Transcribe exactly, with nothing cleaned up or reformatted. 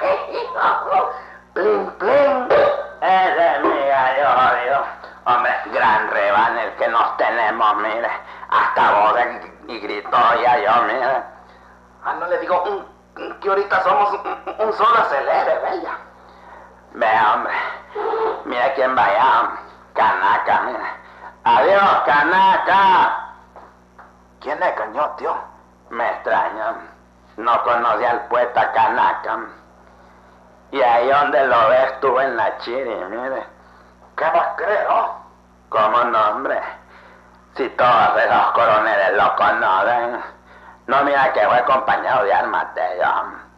Plin, plin. Ese es mi gallo jodido. Hombre, gran reban el que nos tenemos, mire. Hasta voz y gritó ya yo, mire. Ah, no le digo un, que ahorita somos un, un solo acelere, bella. Ve, hombre. Mira quién vaya. Canaca, mira. Adiós, Canaca. ¿Quién es, cañón, tío? Me extraña. No conocí al poeta Canaca. Y ahí donde lo ves tú en la chiri, mire. ¿Qué vas a creer, no? ¿Cómo no, hombre? Si todos de los coroneles lo conocen. No, mira que fue acompañado de armas de ellos.